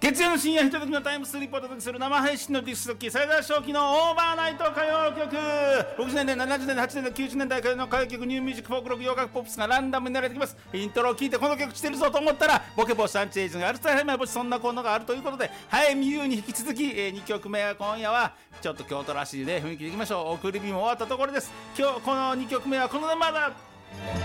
月曜の深夜ひとときのタイムスリップをお届けする生配信のディスクジョッキー最大正気のオーバーナイト歌謡曲。60年代、70年代、80年代、90年代からの歌謡曲、ニューミュージック、フォークロック、洋楽ポップスがランダムに流れてきます。イントロを聞いてこの曲してるぞと思ったらボケ防止アンチエイジングアルツハイマー防止、そんなコーナーがあるということで、はいミューに引き続き、2曲目は今夜はちょっと京都らしいね雰囲気でいきましょう。送り火も終わったところです。今日この2曲目はこのままだ